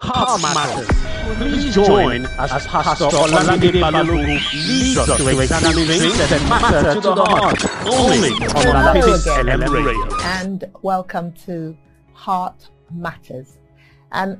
Heart Matters. Please join as Pastor Olamide Balogun leads us to examine things that matter to the heart. Only on Lapis LM Radio. And welcome to Heart Matters. And